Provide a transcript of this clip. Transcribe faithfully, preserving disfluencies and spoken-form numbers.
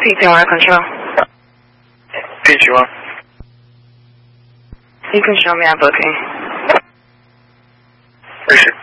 Peak Tower Control. Peach one. You can show me our booking. Appreciate it.